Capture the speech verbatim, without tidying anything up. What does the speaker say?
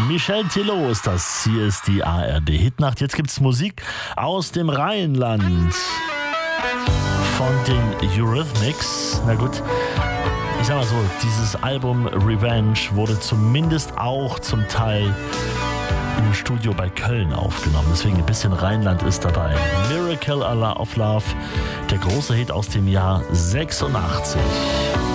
Michel Tillot ist das. Hier ist die A R D-Hitnacht. Jetzt gibt's Musik aus dem Rheinland. Von den Eurythmics. Na gut, ich sag mal so, dieses Album Revenge wurde zumindest auch zum Teil im Studio bei Köln aufgenommen. Deswegen ein bisschen Rheinland ist dabei. Miracle of Love, der große Hit aus dem Jahr sechsundachtzig.